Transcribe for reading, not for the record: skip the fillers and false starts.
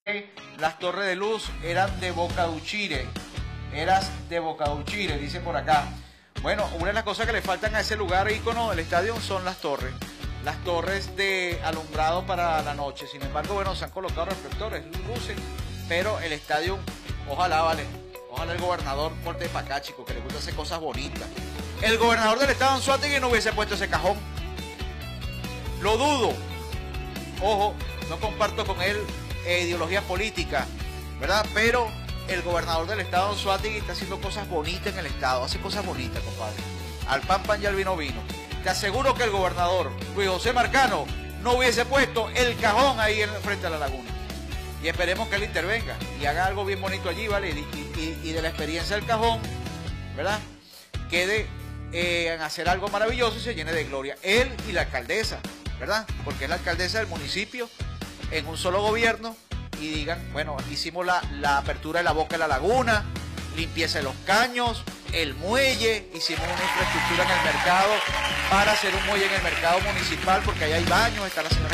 Las torres de luz eran de Bocaduchire, dice por acá. Bueno, una de las cosas que le faltan a ese lugar ícono del estadio son las torres de alumbrado para la noche. Sin embargo, bueno, se han colocado reflectores, luces, pero el estadio, ojalá el gobernador porte para acá, chicos, que le gusta hacer cosas bonitas. El gobernador del estado Anzoátegui no hubiese puesto ese cajón. Lo dudo. Ojo, no comparto con él ideología política, ¿verdad? Pero el gobernador del estado Anzoátegui está haciendo cosas bonitas en el estado, hace cosas bonitas, compadre. Al pan pan y al vino vino. Te aseguro que el gobernador Luis José Marcano no hubiese puesto el cajón ahí frente a la laguna. Y esperemos que él intervenga y haga algo bien bonito allí, ¿vale? Y de la experiencia del cajón, ¿verdad? Quede en hacer algo maravilloso y se llene de gloria. Él y la alcaldesa, ¿verdad? Porque es la alcaldesa del municipio en un solo gobierno y digan, bueno, hicimos la apertura de la boca de la laguna, limpieza de los caños, el muelle, hicimos una infraestructura en el mercado para hacer un muelle en el mercado municipal porque ahí hay baños, está la señora